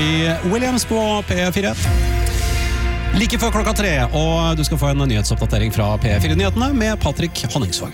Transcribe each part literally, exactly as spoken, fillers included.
Williams på P fire. Like før klokka tre, og du skal få en nyhetsoppdatering fra P fire-nyhetene med Patrick Honningsvåg.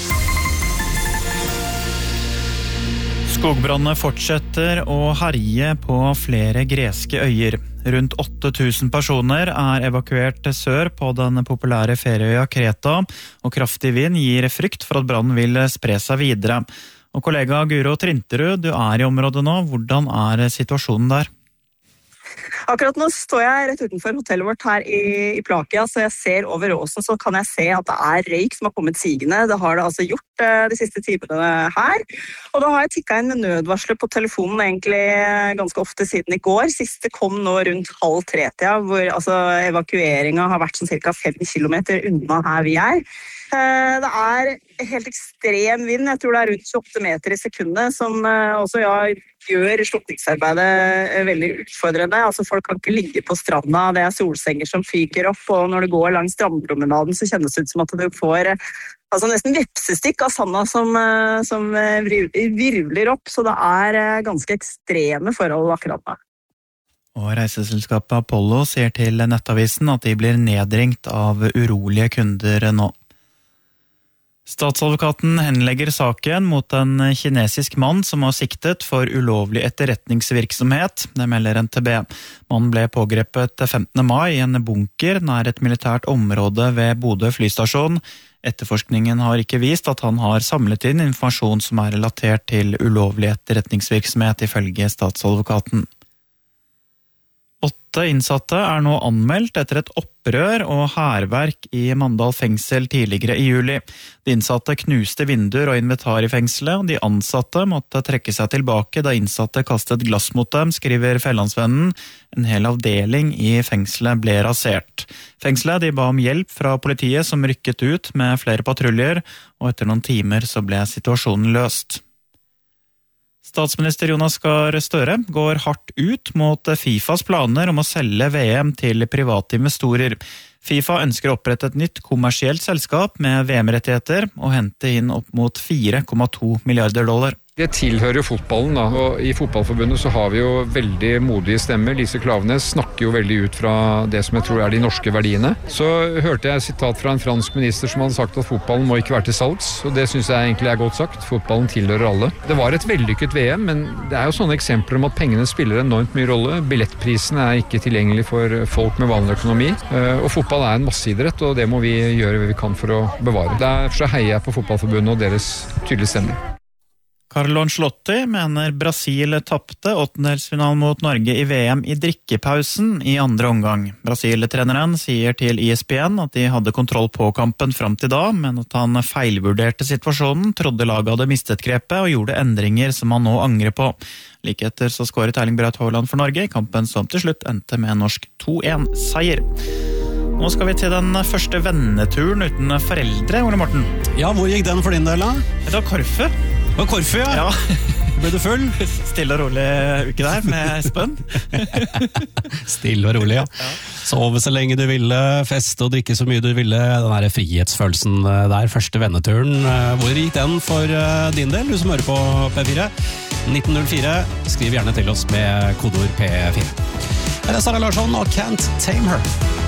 Skogbrannene fortsetter å herje på flere greske øyer. Rundt åtte tusen personer er evakuert sør på den populære ferieøya Kreta, og kraftig vind gir frykt for at brannen vil spre seg videre. Og kollega Guro Trinterud, du er i området nå. Hvordan er situasjonen der? Akkurat nå står jeg rett utenfor hotellet vårt her i, i Plakia, så jeg ser over åsen, så kan jeg se at det er røyk som har kommet sigende. Det har det altså gjort eh, de siste timene her. Og da har jeg tikket inn med nødvarsler på telefonen egentlig ganske ofte siden i går. Siste kom nå rundt halv tre-tida, hvor altså, evakueringen har vært sånn cirka fem kilometer unna her vi er. Eh, det er helt ekstrem vind, jeg tror det er rundt tjueåtte meter i sekundet, som eh, også ja, gjør slukningsarbeidet veldig utfordrende. Altså folk kan ikke ligge på stranda, det er solsenger som fyker opp, og når du går langs strandpromenaden så kjennes det ut som at du får altså nesten vepsestikk av sanda som, som virvler opp, så det er ganske ekstreme forhold akkurat nå. Og reiseselskapet Apollo sier til Nettavisen at de blir nedringt av urolige kunder nå. Statsadvokaten henlegger saken mot en kinesisk mann som har siktet for ulovlig etterretningsvirksomhet, det melder N T B. Mannen ble pågrepet femtende mai i en bunker nær et militært område ved Bodø flystasjon. Etterforskningen har ikke vist at han har samlet inn informasjon som er relatert til ulovlig etterretningsvirksomhet, ifølge statsadvokaten. Åtte innsatte er nå anmeldt etter et opprør og hærverk i Mandal fengsel tidligere i juli. De innsatte knuste vinduer og inventar i fengselet, og de ansatte måtte trekke seg tilbake da innsatte kastet glass mot dem, skriver Fjellandsvennen. En hel avdeling i fengselet ble rasert. Fengselet de ba om hjelp fra politiet som rykket ut med flere patruljer, og etter noen timer så ble situasjonen løst. Statsminister Jonas Gahr Støre går hardt ut mot FIFAs planer om å selge V M til private investorer. FIFA ønsker å opprette et nytt kommersielt selskap med V M-rettigheter og hente inn opp mot fire komma to milliarder dollar. Det tilhører jo fotballen da, og i fotballforbundet så har vi jo veldig modige stemmer. Lise Klaveness snakker jo veldig ut fra det som jeg tror er de norske verdiene. Så hørte jeg et sitat fra en fransk minister som hadde sagt at fotballen må ikke være til salgs, og det synes jeg egentlig er godt sagt. Fotballen tilhører alle. Det var et vellykket V M, men det er jo sånne eksempler om at pengene spiller enormt mye rolle. Billettprisen er ikke tilgjengelig for folk med vanlig økonomi, og fotball er en masseidrett, og det må vi gjøre hva vi kan for å bevare. Derfor heier jeg på fotballforbundet og deres tydelige stemmer. Carlo Ancelotti mener Brasil tappte åttendelsfinalen mot Norge i V M i drikkepausen i andre omgang. Brasil-treneren sier til E S P N at de hadde kontroll på kampen frem til da, men at han feilvurderte situasjonen, trodde laget hadde mistet grepet og gjorde endringer som han nå angrer på. Like etter så skåret Erling Braut Haaland for Norge i kampen som til slutt endte med en norsk to en-seier. Nå skal vi til den første venneturen uten foreldre, Ole Morten. Ja, hvor gikk den for din del da? Det var Korfu. Det var Korfu, ja. Ja. Ble du full? Stille og rolig uke der med Espen. Stille og rolig, ja. Sove så lenge du ville, feste og drikke så mye du ville. Den der frihetsfølelsen der, første venneturen. Hvor gikk den for din del, du som hører på P fire? nitten null fire, skriv gjerne til oss med kodord P fire. Her er Sara Larsson og Can't Tame Her.